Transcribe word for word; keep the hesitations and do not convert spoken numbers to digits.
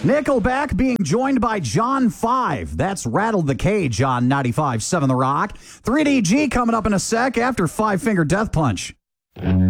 Nickelback being joined by John five. That's Rattled the Cage on ninety-five point seven The Rock. three D G coming up in a sec after Five Finger Death Punch.